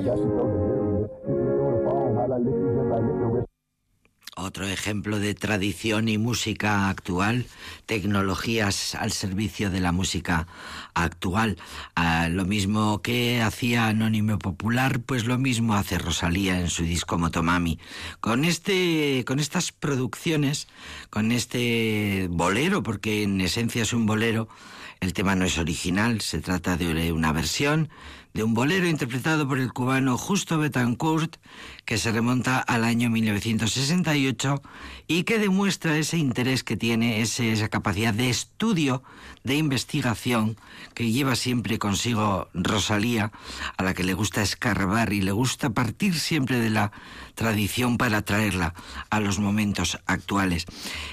Otro ejemplo de tradición y música actual, tecnologías al servicio de la música actual. Lo mismo que hacía Anónimo Popular, pues lo mismo hace Rosalía en su disco Motomami. Con estas producciones, con este bolero, porque en esencia es un bolero, el tema no es original, se trata de una versión de un bolero interpretado por el cubano Justo Betancourt, que se remonta al año 1968 y que demuestra ese interés que tiene, esa capacidad de estudio, de investigación que lleva siempre consigo Rosalía, a la que le gusta escarbar y le gusta partir siempre de la tradición para traerla a los momentos actuales.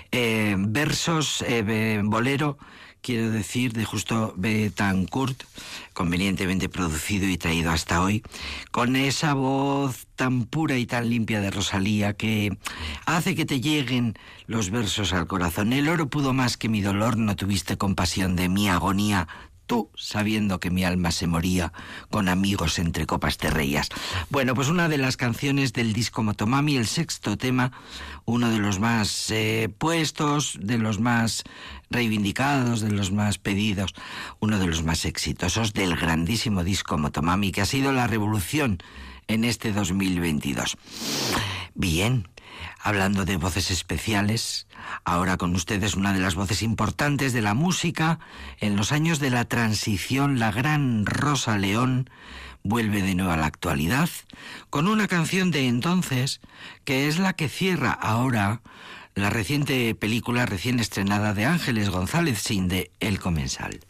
Bolero, quiero decir, de Justo Betancourt, convenientemente producido y traído hasta hoy, con esa voz tan pura y tan limpia de Rosalía que hace que te lleguen los versos al corazón. El oro pudo más que mi dolor, no tuviste compasión de mi agonía, tú, sabiendo que mi alma se moría, con amigos entre copas te reías. Bueno, pues una de las canciones del disco Motomami, el sexto tema, uno de los más puestos, de los más reivindicados, de los más pedidos, uno de los más exitosos del grandísimo disco Motomami, que ha sido la revolución en este 2022. Bien, hablando de voces especiales, ahora con ustedes una de las voces importantes de la música en los años de la transición, la gran Rosa León vuelve de nuevo a la actualidad con una canción de entonces que es la que cierra ahora la reciente película recién estrenada de Ángeles González Sin de El Comensal.